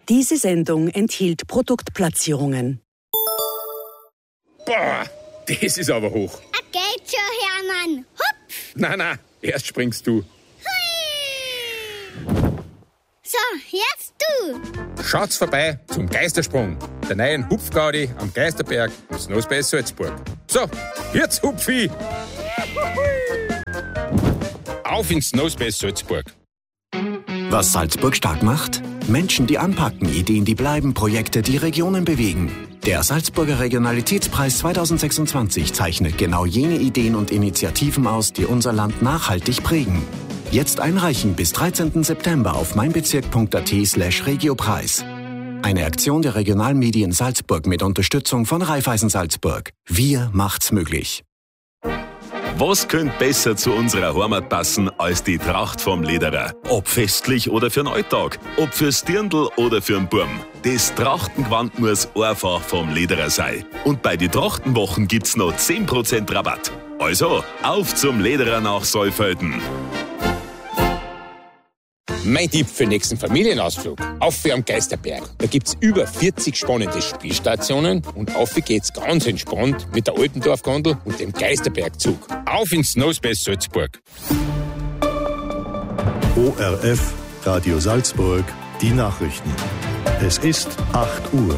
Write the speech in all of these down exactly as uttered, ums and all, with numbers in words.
Diese Sendung enthielt Produktplatzierungen. Boah, das ist aber hoch. A geht schon, Hermann. Hupf! Na, na, erst springst du. Hui! So, jetzt du. Schaut's vorbei zum Geistersprung, der neuen Hupfgaudi am Geisterberg im Snowspace Salzburg. So, jetzt Hupfi! Auf ins Snowspace Salzburg. Was Salzburg stark macht? Menschen, die anpacken, Ideen, die bleiben, Projekte, die Regionen bewegen. Der Salzburger Regionalitätspreis zweitausendsechsundzwanzig zeichnet genau jene Ideen und Initiativen aus, die unser Land nachhaltig prägen. Jetzt einreichen bis dreizehnten September auf meinbezirk.at slash regiopreis. Eine Aktion der Regionalmedien Salzburg mit Unterstützung von Raiffeisen Salzburg. Wir macht's möglich. Was könnte besser zu unserer Heimat passen als die Tracht vom Lederer? Ob festlich oder für den Alltag, ob fürs Dirndl oder für'n Burm. Das Trachtengewand muss einfach vom Lederer sein. Und bei den Trachtenwochen gibt's noch zehn Prozent Rabatt. Also, auf zum Lederer nach Saalfelden. Mein Tipp für den nächsten Familienausflug. Auf am Geisterberg. Da gibt's über vierzig spannende Spielstationen und auf geht's ganz entspannt mit der Altendorf-Gondel und dem Geisterbergzug. Auf ins Snowspace Salzburg. O R F, Radio Salzburg, die Nachrichten. Es ist acht Uhr.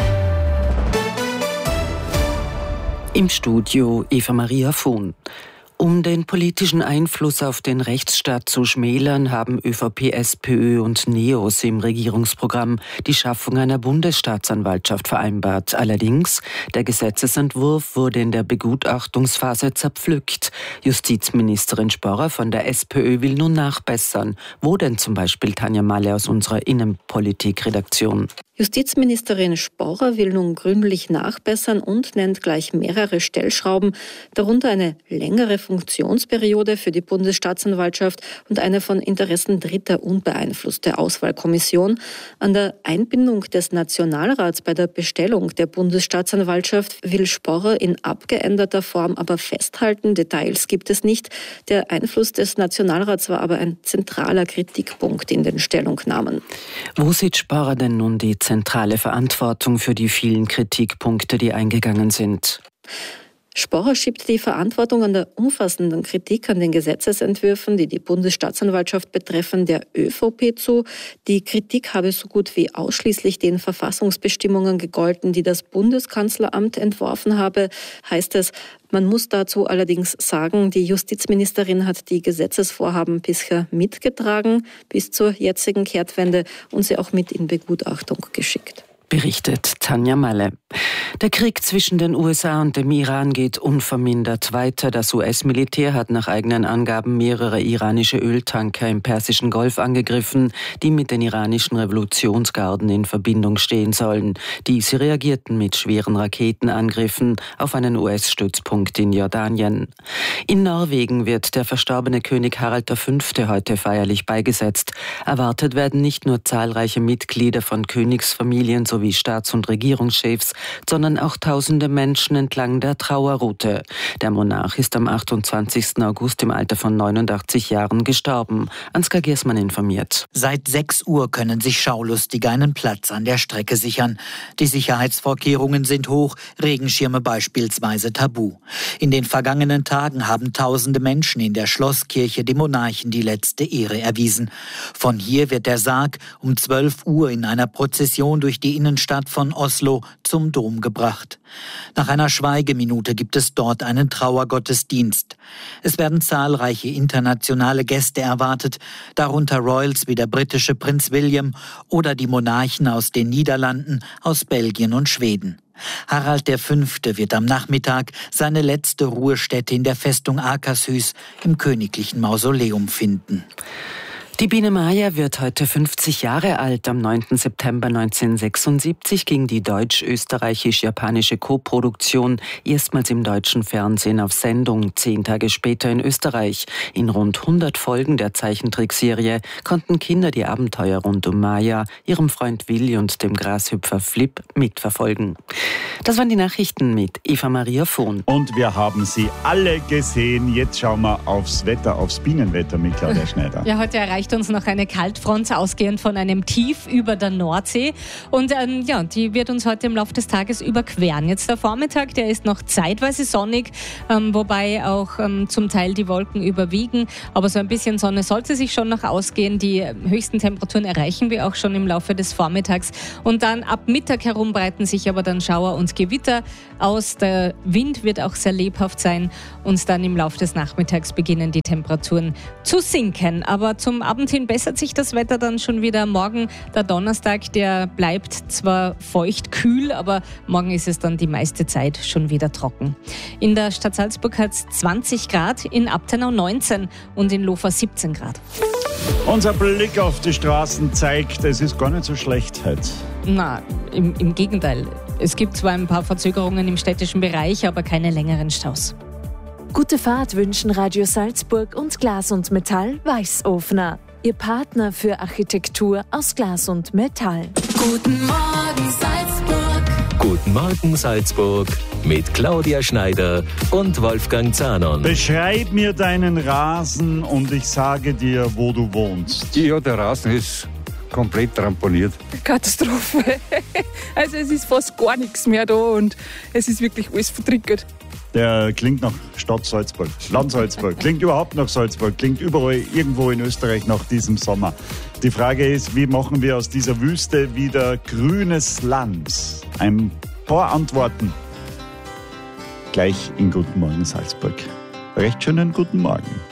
Im Studio Eva Maria Fuhn. Um den politischen Einfluss auf den Rechtsstaat zu schmälern, haben ÖVP, SPÖ und NEOS im Regierungsprogramm die Schaffung einer Bundesstaatsanwaltschaft vereinbart. Allerdings, der Gesetzesentwurf wurde in der Begutachtungsphase zerpflückt. Justizministerin Sporrer von der SPÖ will nun nachbessern. Wo denn zum Beispiel, Tanja Malle aus unserer Innenpolitik-Redaktion? Justizministerin Sporrer will nun gründlich nachbessern und nennt gleich mehrere Stellschrauben, darunter eine längere Funktionsperiode für die Bundesstaatsanwaltschaft und eine von Interessen Dritter unbeeinflusste Auswahlkommission. An der Einbindung des Nationalrats bei der Bestellung der Bundesstaatsanwaltschaft will Sporrer in abgeänderter Form aber festhalten. Details gibt es nicht. Der Einfluss des Nationalrats war aber ein zentraler Kritikpunkt in den Stellungnahmen. Wo sieht Sporrer denn nun die zentrale Verantwortung für die vielen Kritikpunkte, die eingegangen sind? Sporrer schiebt die Verantwortung an der umfassenden Kritik an den Gesetzesentwürfen, die die Bundesstaatsanwaltschaft betreffen, der ÖVP zu. Die Kritik habe so gut wie ausschließlich den Verfassungsbestimmungen gegolten, die das Bundeskanzleramt entworfen habe, heißt es. Man muss dazu allerdings sagen, die Justizministerin hat die Gesetzesvorhaben bisher mitgetragen, bis zur jetzigen Kehrtwende, und sie auch mit in Begutachtung geschickt. Berichtet Tanja Malle. Der Krieg zwischen den U S A und dem Iran geht unvermindert weiter. Das U S-Militär hat nach eigenen Angaben mehrere iranische Öltanker im Persischen Golf angegriffen, die mit den iranischen Revolutionsgarden in Verbindung stehen sollen. Diese reagierten mit schweren Raketenangriffen auf einen U S-Stützpunkt in Jordanien. In Norwegen wird der verstorbene König Harald der Fünfte heute feierlich beigesetzt. Erwartet werden nicht nur zahlreiche Mitglieder von Königsfamilien sowie Staats- und Regierungschefs, sondern auch tausende Menschen entlang der Trauerroute. Der Monarch ist am achtundzwanzigsten August im Alter von neunundachtzig Jahren gestorben. Ansgar Giersmann informiert. Seit sechs Uhr können sich Schaulustige einen Platz an der Strecke sichern. Die Sicherheitsvorkehrungen sind hoch, Regenschirme beispielsweise tabu. In den vergangenen Tagen haben tausende Menschen in der Schlosskirche dem Monarchen die letzte Ehre erwiesen. Von hier wird der Sarg um zwölf Uhr in einer Prozession durch die Innenstadt von Oslo zum Dom gebracht. Nach einer Schweigeminute gibt es dort einen Trauergottesdienst. Es werden zahlreiche internationale Gäste erwartet, darunter Royals wie der britische Prinz William oder die Monarchen aus den Niederlanden, aus Belgien und Schweden. Harald der Fünfte wird am Nachmittag seine letzte Ruhestätte in der Festung Akershus im königlichen Mausoleum finden. Die Biene Maya wird heute fünfzig Jahre alt. Am neunten September neunzehnhundertsechsundsiebzig ging die deutsch-österreichisch-japanische Koproduktion erstmals im deutschen Fernsehen auf Sendung, zehn Tage später in Österreich. In rund hundert Folgen der Zeichentrickserie konnten Kinder die Abenteuer rund um Maya, ihrem Freund Willi und dem Grashüpfer Flip mitverfolgen. Das waren die Nachrichten mit Eva Maria Fuhn. Und wir haben sie alle gesehen. Jetzt schauen wir aufs Wetter, aufs Bienenwetter mit Claudia Schneider. Ja, heute erreicht erreicht uns noch eine Kaltfront, ausgehend von einem Tief über der Nordsee. Und ähm, ja, die wird uns heute im Laufe des Tages überqueren. Jetzt der Vormittag, der ist noch zeitweise sonnig, ähm, wobei auch ähm, zum Teil die Wolken überwiegen. Aber so ein bisschen Sonne sollte sich schon noch ausgehen. Die höchsten Temperaturen erreichen wir auch schon im Laufe des Vormittags. Und dann ab Mittag herum breiten sich aber dann Schauer und Gewitter aus. Der Wind wird auch sehr lebhaft sein. Und dann im Laufe des Nachmittags beginnen die Temperaturen zu sinken. Aber zum Abend hin bessert sich das Wetter dann schon wieder. Morgen, der Donnerstag, der bleibt zwar feucht kühl, aber morgen ist es dann die meiste Zeit schon wieder trocken. In der Stadt Salzburg hat es zwanzig Grad, in Abtenau neunzehn und in Lofa siebzehn Grad. Unser Blick auf die Straßen zeigt, es ist gar nicht so schlecht heute. Na, im, im Gegenteil. Es gibt zwar ein paar Verzögerungen im städtischen Bereich, aber keine längeren Staus. Gute Fahrt wünschen Radio Salzburg und Glas und Metall Weißofner. Ihr Partner für Architektur aus Glas und Metall. Guten Morgen Salzburg. Guten Morgen Salzburg mit Claudia Schneider und Wolfgang Zahnon. Beschreib mir deinen Rasen und ich sage dir, wo du wohnst. Ja, der Rasen ist komplett ramponiert. Katastrophe. Also es ist fast gar nichts mehr da und es ist wirklich alles vertrickert. Der klingt nach Stadt Salzburg, Land Salzburg, klingt überhaupt nach Salzburg, klingt überall irgendwo in Österreich nach diesem Sommer. Die Frage ist, wie machen wir aus dieser Wüste wieder grünes Land? Ein paar Antworten gleich in Guten Morgen Salzburg. Recht schönen guten Morgen.